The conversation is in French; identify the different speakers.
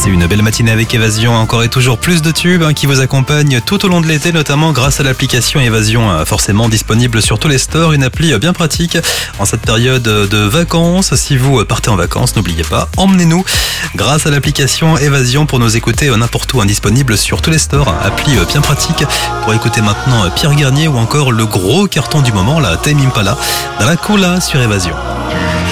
Speaker 1: passez une belle matinée avec Évasion. Encore et toujours plus de tubes qui vous accompagnent tout au long de l'été, notamment grâce à l'application Évasion, forcément disponible sur tous les stores. Une appli bien pratique en cette période de vacances. Si vous partez en vacances, n'oubliez pas, emmenez-nous grâce à l'application Évasion pour nous écouter n'importe où, disponible sur tous les stores. Appli bien pratique pour écouter maintenant Pierre Garnier ou encore le gros carton du moment, la Tame Impala, dans la Cola sur Évasion.